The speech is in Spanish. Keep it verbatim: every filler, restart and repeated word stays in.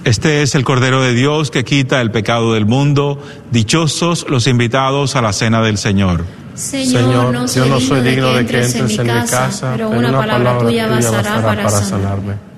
Este es el Cordero de Dios que quita el pecado del mundo. Dichosos los invitados a la cena del Señor. Señor, Señor no yo no soy digno de que entres en mi casa, pero una palabra tuya bastará para sanarme.